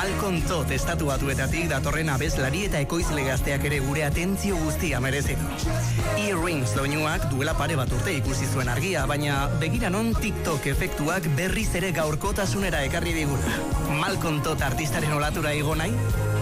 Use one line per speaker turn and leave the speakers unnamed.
Malcolm Todd estatu batuetatik datorren abeslari eta ekoizle gazteak ere gure atentzio guztia merezi du. Earrings doinuak duela pare bat urte ikusi zuen argia, baina begira non TikTok efektuak berriz ere gaurkotasunera ekarri diguna. Malcolm Todd artistaren olatura igo nahi?